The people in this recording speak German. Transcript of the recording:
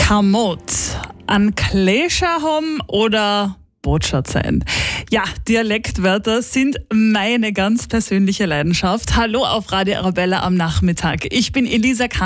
kein Mot an Klescher haben oder Botschaft sein. Ja, Dialektwörter sind meine ganz persönliche Leidenschaft. Hallo auf Radio Arabella am Nachmittag. Ich bin Elisa Kahn.